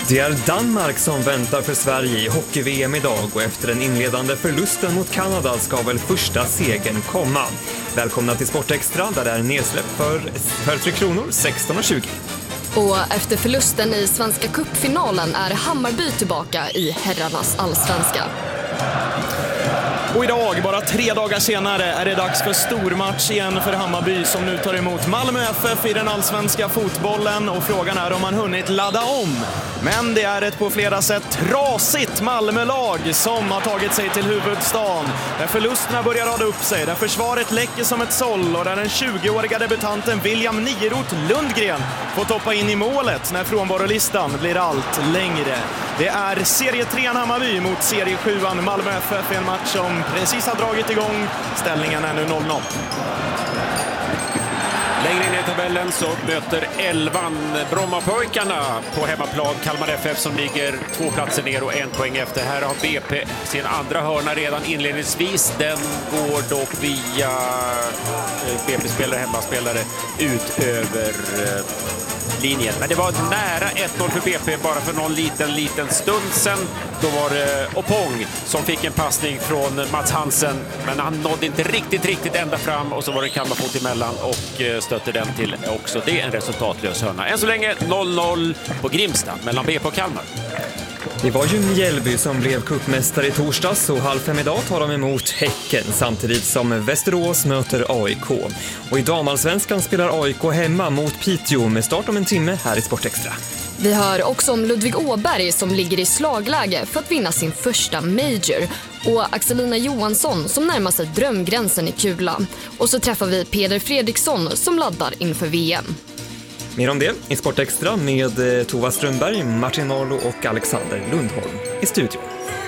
Det är Danmark som väntar för Sverige i hockey-VM idag och efter den inledande förlusten mot Kanada ska väl första segern komma. Välkomna till Sportextra där det är nedsläpp för 3 kronor 16,20. Och efter förlusten i Svenska cupfinalen är Hammarby tillbaka i herrarnas allsvenska. Och idag, bara 3 dagar senare, är det dags för stormatch igen för Hammarby som nu tar emot Malmö FF i den allsvenska fotbollen. Och frågan är om man hunnit ladda om. Men det är ett på flera sätt trasigt Malmölag som har tagit sig till huvudstaden. Där förlusterna börjar rada upp sig, där försvaret läcker som ett såll och där den 20-åriga debutanten William Nierot Lundgren får toppa in i målet när frånvarolistan blir allt längre. Det är serie 3 Hammarby mot serie 7 Malmö FF i en match som precis har dragit igång. Ställningen är nu 0-0. Längre in i tabellen så möter 11 Brommapojkarna på hemmaplan Kalmar FF som ligger 2 platser ner och 1 poäng efter. Här har BP sin andra hörna redan inledningsvis. Den går dock via BP-spelare, hemmaspelare ut över linjen. Men det var nära 1-0 för BP bara för någon liten stund sedan. Då var det Opong som fick en passning från Mats Hansen, men han nådde inte riktigt ända fram och så var det Kalmarfot emellan och stötte den till också. Det är en resultatlös hörna. Än så länge 0-0 på Grimsta mellan BP och Kalmar. Det var ju Mjällby som blev cupmästare i torsdags och 4:30 idag tar de emot Häcken samtidigt som Västerås möter AIK. Och i damallsvenskan spelar AIK hemma mot Piteå med start om en timme här i Sportextra. Vi hör också om Ludvig Åberg som ligger i slagläge för att vinna sin första major och Axelina Johansson som närmar sig drömgränsen i kula. Och så träffar vi Peder Fredriksson som laddar inför VM. Mer om det i Sportextra med Tova Strömberg, Martin Arlo och Alexander Lundholm i studion.